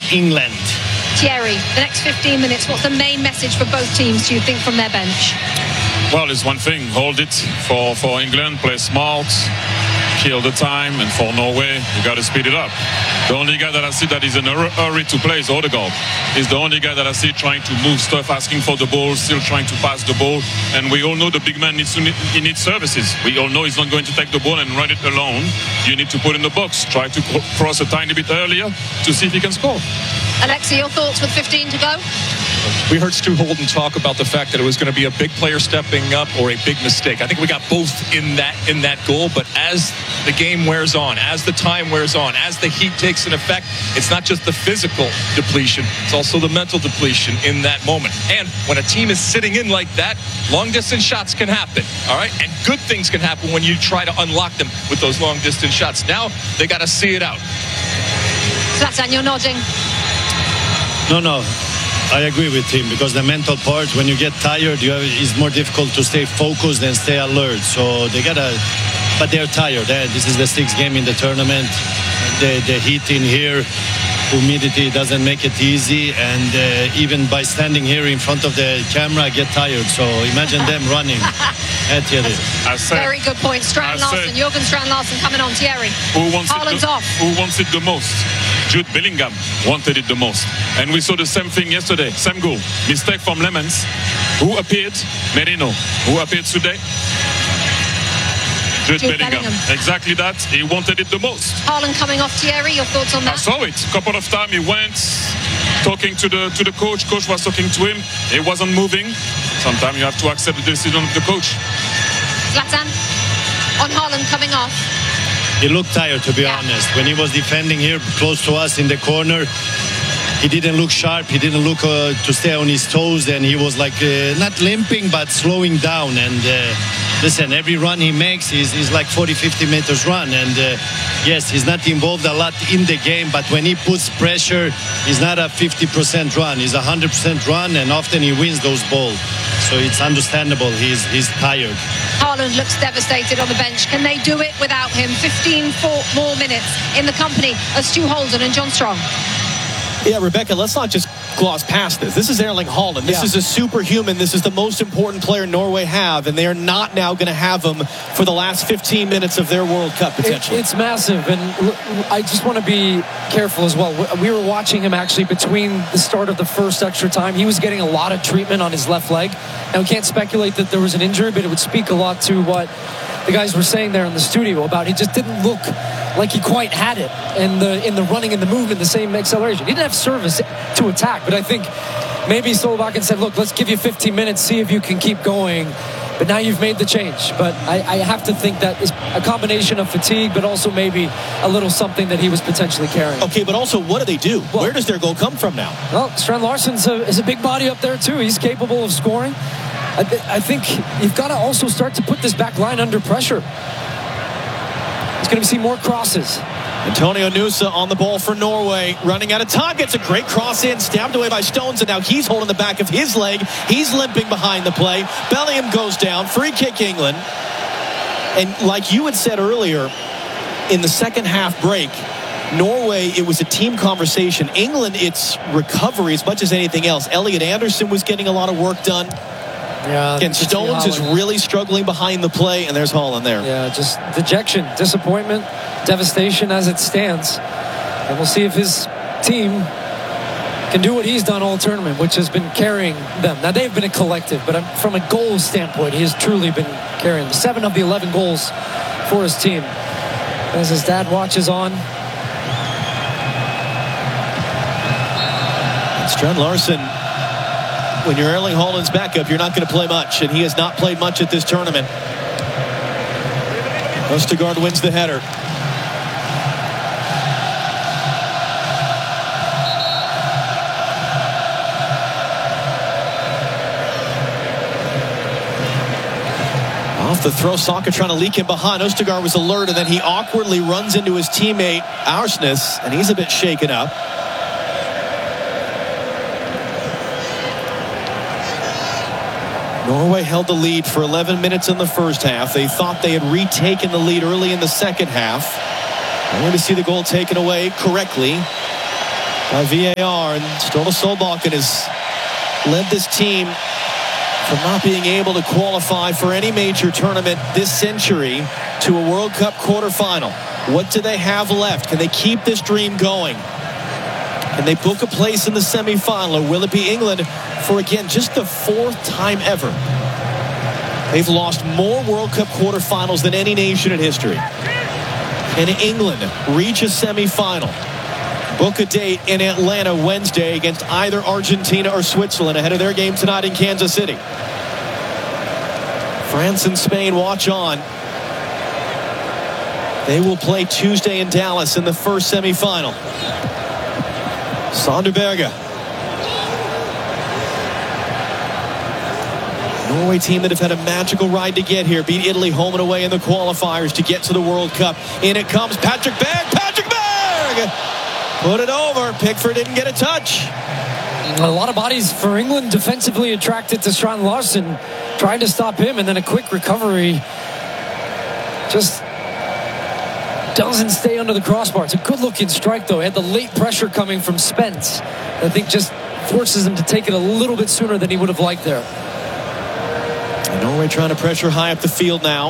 England. Thierry, the next 15 minutes, what's the main message for both teams, do you think, from their bench? Well, it's one thing. Hold it for England. Play smart. Kill the time. And for Norway, you got to speed it up. The only guy that I see that is in a hurry to play is Odegaard. He's the only guy that I see trying to move stuff, asking for the ball, still trying to pass the ball. And we all know the big man needs services. We all know he's not going to take the ball and run it alone. You need to put in the box. Try to cross a tiny bit earlier to see if he can score. Alexi, your thoughts with 15 to go? We heard Stu Holden talk about the fact that it was going to be a big player stepping up or a big mistake. I think we got both in that goal, but as the game wears on, as the time wears on, as the heat takes an effect, it's not just the physical depletion, it's also the mental depletion in that moment. And when a team is sitting in like that, long distance shots can happen, all right? And good things can happen when you try to unlock them with those long distance shots. Now they got to see it out. Zlatan, you're nodding. No. I agree with him, because the mental part, when you get tired, it's more difficult to stay focused and stay alert. So but they're tired. This is the 6th game in the tournament. The heat in here, humidity doesn't make it easy, and even by standing here in front of the camera, I get tired. So imagine them running. Very good point. Strand Larsen, Jürgen Strand Larsen coming on. Thierry. Haaland's off. Who wants it the most? Jude Bellingham wanted it the most. And we saw the same thing yesterday. Same goal. Mistake from Lemans. Who appeared? Merino. Who appeared today? Jude Bellingham. Exactly that. He wanted it the most. Haaland coming off. Thierry, your thoughts on that? I saw it. A couple of times he went talking to the coach. Coach was talking to him. He wasn't moving. Sometimes you have to accept the decision of the coach. Zlatan, on Haaland coming off. He looked tired, to be honest. When he was defending here close to us in the corner, he didn't look sharp. He didn't look to stay on his toes, and he was like not limping but slowing down. And listen, every run he makes is like 40-50 meters run, and yes, he's not involved a lot in the game, but when he puts pressure, he's not a 50% run. He's a 100% run, and often he wins those balls. So it's understandable he's tired. Haaland looks devastated on the bench. Can they do it without him? 15 more minutes in the company of Stu Holden and John Strong. Yeah, Rebecca, let's not just gloss past this. This is Erling Haaland. This is a superhuman. This is the most important player Norway have, and they are not now going to have him for the last 15 minutes of their World Cup, potentially. It's massive, and I just want to be careful as well. We were watching him actually between the start of the first extra time. He was getting a lot of treatment on his left leg. Now, we can't speculate that there was an injury, but it would speak a lot to what the guys were saying there in the studio about he just didn't look like he quite had it in the running and the movement, the same acceleration. He didn't have service to attack, but I think maybe Solbakken said, look, let's give you 15 minutes, see if you can keep going. But now you've made the change. But I have to think that is a combination of fatigue, but also maybe a little something that he was potentially carrying. Okay, but also, what do they do? Well, where does their goal come from now? Well, Strand Larsen is a big body up there, too. He's capable of scoring. I think you've got to also start to put this back line under pressure. He's going to see more crosses. Antonio Nusa on the ball for Norway, running out of time, gets a great cross in, stabbed away by Stones, and now he's holding the back of his leg. He's limping behind the play. Bellingham goes down, free kick England. And like you had said earlier, in the second half break, Norway, it was a team conversation. England, it's recovery as much as anything else. Elliot Anderson was getting a lot of work done. Yeah, and Stones is really struggling behind the play, and there's Haaland there. Yeah, just dejection, disappointment, devastation as it stands. And we'll see if his team can do what he's done all tournament, which has been carrying them. Now, they've been a collective, but from a goal standpoint, he has truly been carrying them. 7 of the 11 goals for his team. As his dad watches on. And Strand Larsen, when you're Erling Haaland's backup, you're not going to play much, and he has not played much at this tournament. Østigård wins the header. Off the throw, Saka trying to leak him behind. Østigård was alert, and then he awkwardly runs into his teammate Aursnes, and he's a bit shaken up. Norway held the lead for 11 minutes in the first half. They thought they had retaken the lead early in the second half. Only to see the goal taken away correctly. by VAR, and Ståle Solbakken has led this team from not being able to qualify for any major tournament this century to a World Cup quarterfinal. What do they have left? Can they keep this dream going? Can they book a place in the semifinal, or will it be England for, again, just the 4th time ever? They've lost more World Cup quarterfinals than any nation in history. Can England reach a semifinal? Book a date in Atlanta Wednesday against either Argentina or Switzerland ahead of their game tonight in Kansas City. France and Spain watch on. They will play Tuesday in Dallas in the first semifinal. Sander Berge. Norway team that have had a magical ride to get here. Beat Italy home and away in the qualifiers to get to the World Cup. In it comes Patrick Berg. Patrick Berg! Put it over. Pickford didn't get a touch. A lot of bodies for England defensively attracted to Strand Larsen, trying to stop him, and then a quick recovery. Just doesn't stay under the crossbar. It's a good-looking strike, though. He had the late pressure coming from Spence. I think just forces him to take it a little bit sooner than he would have liked there. And Norway trying to pressure high up the field now.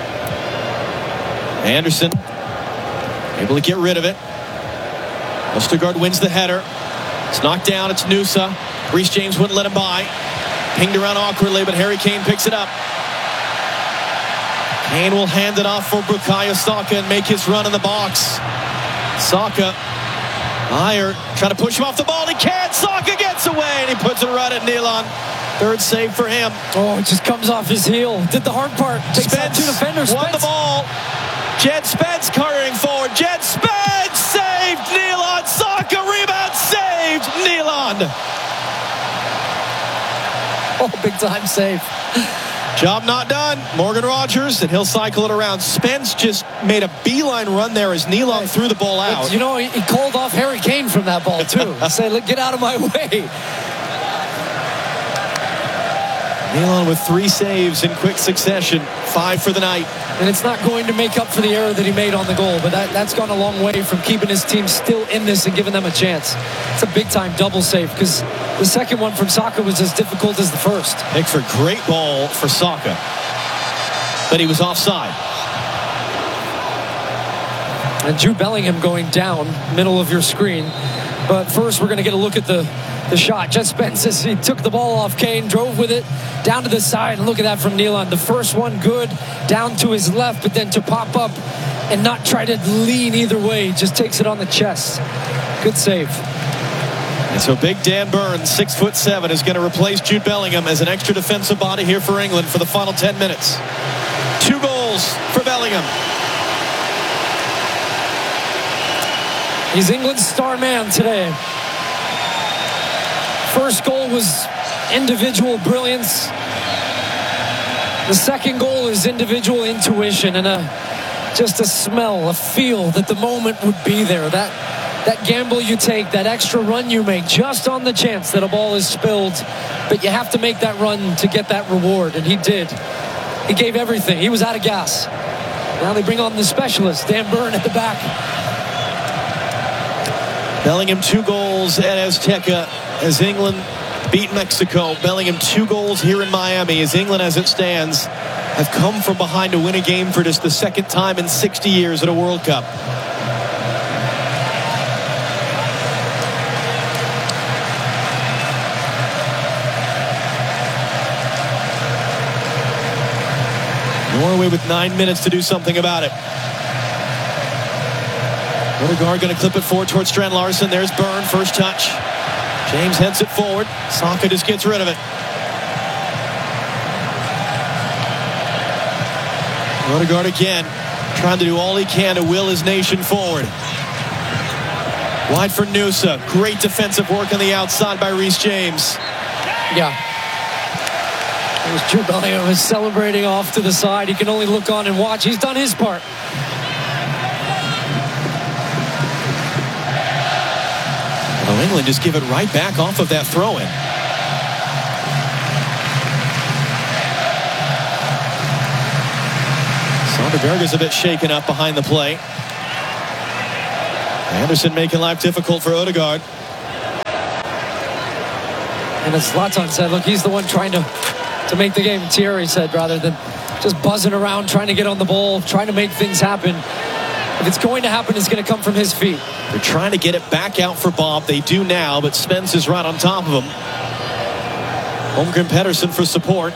Anderson able to get rid of it. Østegård wins the header. It's knocked down. It's Nusa. Reece James wouldn't let him by. Pinged around awkwardly, but Harry Kane picks it up. Kane will hand it off for Bukayo Saka and make his run in the box. Saka, Ayer trying to push him off the ball. He can't. Saka gets away, and he puts it right at Nilan. 3rd save for him. Oh, it just comes off his heel. Did the hard part. Takes out 2 defenders. Won the ball. Jed Spence carrying forward. Jed Spence saved Nilan. Saka rebound saved Nilan. Oh, big time save. Job not done. Morgan Rogers, and he'll cycle it around. Spence just made a beeline run there as Nilan threw the ball out. But, you know, he called off Harry Kane from that ball, too. Say, look, get out of my way. Nilan with 3 saves in quick succession. 5 for the night. And it's not going to make up for the error that he made on the goal, but that's gone a long way from keeping his team still in this and giving them a chance. It's a big-time double save, because the second one from Saka was as difficult as the first. Pickford, great ball for Saka, but he was offside. And Jude Bellingham going down, middle of your screen. But first, we're going to get a look at the shot. Jed Spence says he took the ball off Kane, drove with it down to the side, and look at that from Nilan. The first one good, down to his left, but then to pop up and not try to lean either way, just takes it on the chest. Good save. And so big Dan Burns, 6'7", is going to replace Jude Bellingham as an extra defensive body here for England for the final 10 minutes. 2 goals for Bellingham. He's England's star man today. First goal was individual brilliance. The second goal is individual intuition and just a smell, a feel that the moment would be there. That gamble you take, that extra run you make just on the chance that a ball is spilled, but you have to make that run to get that reward, and he did. He gave everything. He was out of gas. Now they bring on the specialist, Dan Burn at the back. Bellingham 2 goals at Azteca as England beat Mexico. Bellingham 2 goals here in Miami as England, as it stands, have come from behind to win a game for just the 2nd time in 60 years at a World Cup. Norway with 9 minutes to do something about it. Ødegaard going to clip it forward towards Strand Larsen. There's Byrne, first touch. James heads it forward. Saka just gets rid of it. Ødegaard again, trying to do all he can to will his nation forward. Wide for Nusa. Great defensive work on the outside by Reece James. Yeah. Jude Bellingham is celebrating off to the side. He can only look on and watch. He's done his part. Well, England just give it right back off of that throw-in. Sander Berge's a bit shaken up behind the play. Anderson making life difficult for Ødegaard. And as Zlatan said, look, he's the one trying to make the game. Thierry said, rather than just buzzing around, trying to get on the ball, trying to make things happen. If it's going to happen, it's going to come from his feet. They're trying to get it back out for Bob. They do now, but Spence is right on top of him. Holmgren Pedersen for support.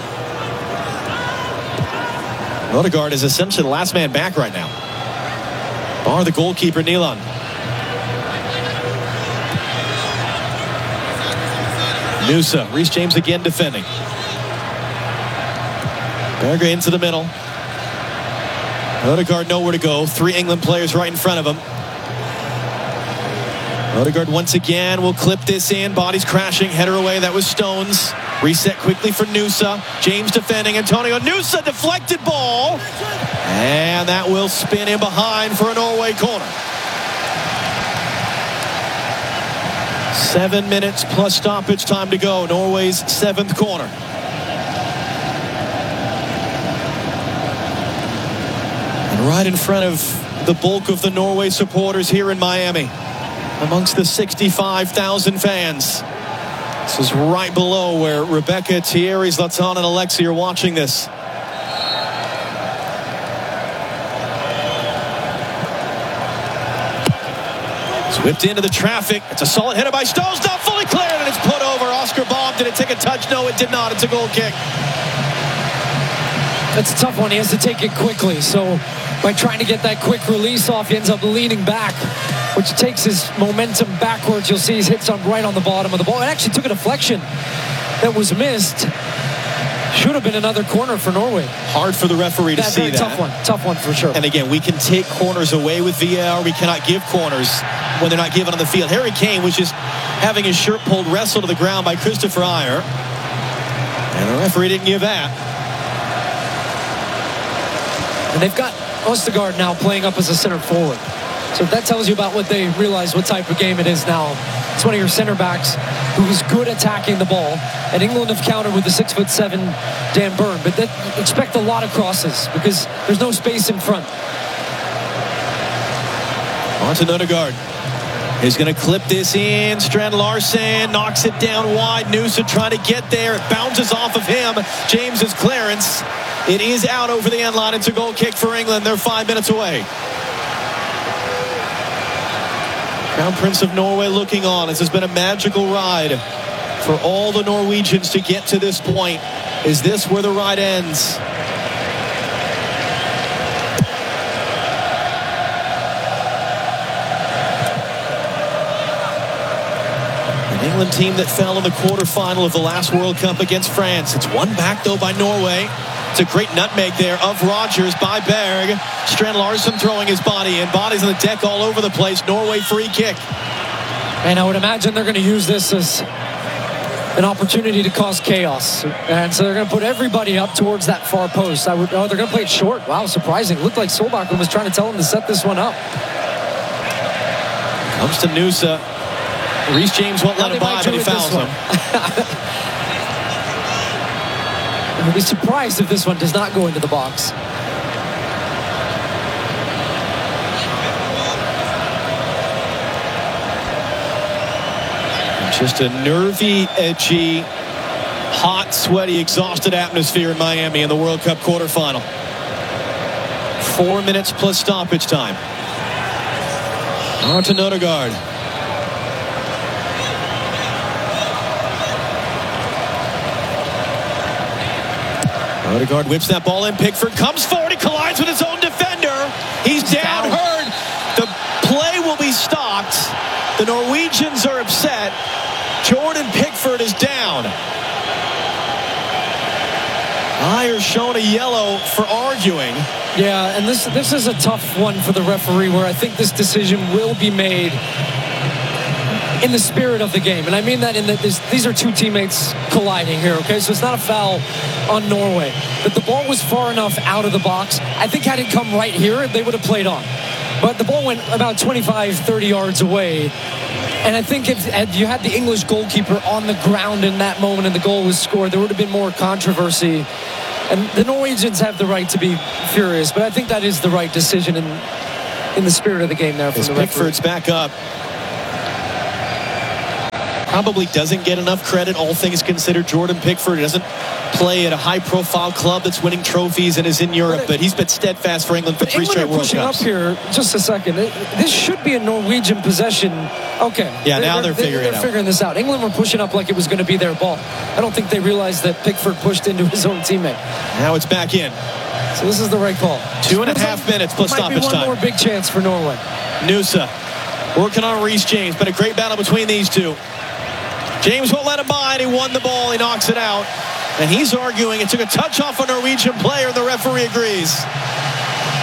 Odegaard is essentially the last man back right now. Bar the goalkeeper, Nilan. Nusa, Reece James again defending. Berge into the middle. Odegaard nowhere to go. 3 England players right in front of him. Odegaard once again will clip this in. Bodies crashing, header away. That was Stones. Reset quickly for Nusa. James defending. Antonio Nusa, deflected ball. And that will spin in behind for a Norway corner. 7 minutes plus stoppage time to go. Norway's 7th corner. And right in front of the bulk of the Norway supporters here in Miami, amongst the 65,000 fans. This is right below where Rebecca, Thierry, Zlatan, and Alexi are watching this. It's whipped into the traffic. It's a solid header by Stones, not fully cleared, and it's put over. Oscar Bob, did it take a touch? No, it did not. It's a goal kick. That's a tough one. He has to take it quickly. So by trying to get that quick release off, he ends up leaning back, which takes his momentum backwards. You'll see he hits right on the bottom of the ball. It actually took a deflection that was missed. Should have been another corner for Norway. Hard for the referee to see that. Tough one for sure. And again, we can take corners away with VAR. We cannot give corners when they're not given on the field. Harry Kane was just having his shirt pulled, wrestled to the ground by Christopher Ayer. And the referee didn't give that. And they've got Østigård now playing up as a center forward. So that tells you about what they realize, what type of game it is now. It's one of your center backs who is good attacking the ball. And England have countered with the 6'7" Dan Burn. But expect a lot of crosses because there's no space in front. Martin Ødegaard is going to clip this in. Strand Larsen knocks it down wide. Nusa trying to get there. It bounces off of him. James's clearance. It is out over the end line. It's a goal kick for England. They're 5 minutes away. Crown Prince of Norway looking on. This has been a magical ride for all the Norwegians to get to this point. Is this where the ride ends? An England team that fell in the quarterfinal of the last World Cup against France. It's won back though by Norway. It's a great nutmeg there of Rodgers by Berg. Strand Larsen throwing his body in. Bodies on the deck all over the place. Norway free kick. And I would imagine they're going to use this as an opportunity to cause chaos. And so they're going to put everybody up towards that far post. They're going to play it short. Wow, surprising. Looked like Solbakken was trying to tell him to set this one up. Comes to Nusa. Reece James won't let him by, but he fouls him. I'll be surprised if this one does not go into the box. Just a nervy, edgy, hot, sweaty, exhausted atmosphere in Miami in the World Cup quarterfinal. 4 minutes plus stoppage time. Martin Ødegaard. Ødegaard whips that ball in. Pickford comes forward. He collides with his own defender. He's down. Hurd. The play will be stopped. The Norwegians are upset. Jordan Pickford is down. Ayer shown a yellow for arguing. Yeah, and this is a tough one for the referee where I think this decision will be made in the spirit of the game. And I mean that in that these are two teammates colliding here, okay? So it's not a foul on Norway. But the ball was far enough out of the box. I think had it come right here, they would have played on. But the ball went about 25, 30 yards away. And I think if you had the English goalkeeper on the ground in that moment and the goal was scored, there would have been more controversy. And the Norwegians have the right to be furious, but I think that is the right decision in the spirit of the game there from the referee. Pickford's back up. probably doesn't get enough credit, all things considered. Jordan Pickford doesn't play at a high-profile club that's winning trophies and is in Europe, but he's been steadfast for England for 3 straight World pushing Cups. up here, just a second. This should be a Norwegian possession. Okay. Yeah, now they're figuring it out. They're figuring this out. England were pushing up like it was going to be their ball. I don't think they realized that Pickford pushed into his own teammate. Now it's back in. So this is the right call. 2.5 minutes plus stoppage time. Might be one more big chance for Norway. Noosa working on Reece James. Been a great battle between these two. James won't let him by, and he won the ball. He knocks it out. And he's arguing it took a touch off a Norwegian player, and the referee agrees.